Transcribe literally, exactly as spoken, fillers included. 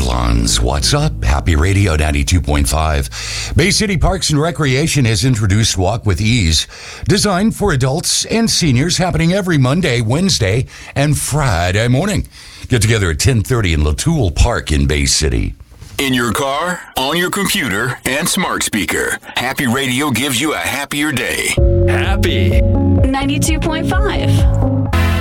Orleans. What's up? Happy Radio ninety-two point five. Bay City Parks and Recreation has introduced Walk with Ease, designed for adults and seniors, happening every Monday, Wednesday, and Friday morning. Get together at ten thirty in Latoul Park in Bay City. In your car, on your computer, and smart speaker, Happy Radio gives you a happier day. Happy ninety-two point five.